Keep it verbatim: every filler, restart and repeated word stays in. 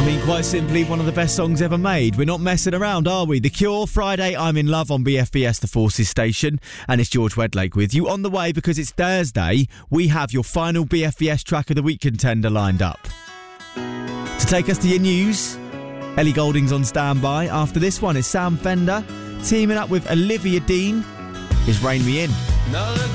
I mean, quite simply, one of the best songs ever made. We're not messing around, are we? The Cure, Friday, I'm in Love on B F B S, The Forces station. And it's George Wedlake with you. On the way, because it's Thursday, we have your final B F B S Track of the Week contender lined up. To take us to your news, Ellie Goulding's on standby. After this one is Sam Fender, teaming up with Olivia Dean. Is Rain Me In.